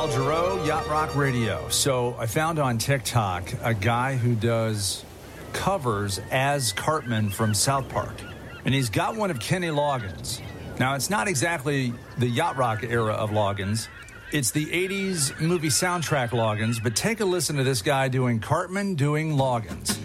Al Jarreau, Yacht Rock Radio. So I found on TikTok a guy who does covers as Cartman from South Park. And he's got one of Kenny Loggins. Now, it's not exactly the Yacht Rock era of Loggins. It's the 80s movie soundtrack Loggins. But take a listen to this guy doing Cartman doing Loggins.